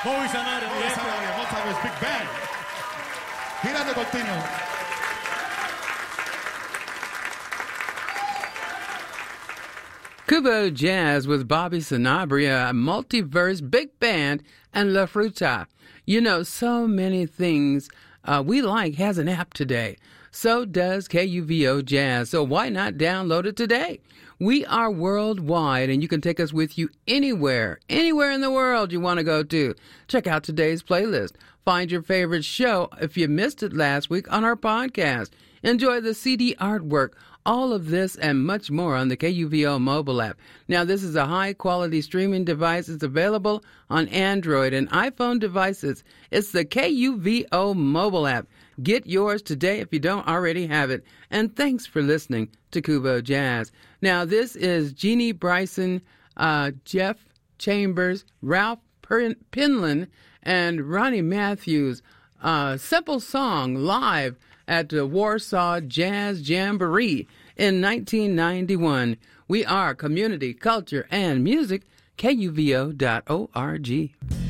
Bobby Sanabria. Bobby Sanabria, Montaverse Big Band. Girando continuo. Kubo Jazz with Bobby Sanabria, Multiverse, Big Band, and La Fruta. You know, so many things we like has an app today. So does KUVO Jazz. So why not download it today? We are worldwide, and you can take us with you anywhere in the world you want to go to. Check out today's playlist. Find your favorite show if you missed it last week on our podcast. Enjoy the CD artwork. All of this and much more on the KUVO mobile app. Now, this is a high-quality streaming device. It's available on Android and iPhone devices. It's the KUVO mobile app. Get yours today if you don't already have it. And thanks for listening to Kubo Jazz. Now, this is Jeannie Bryson, Jeff Chambers, Ralph Penland, and Ronnie Matthews. Simple song live at the Warsaw Jazz Jamboree in 1991. We are Community, Culture, and Music, KUVO.org.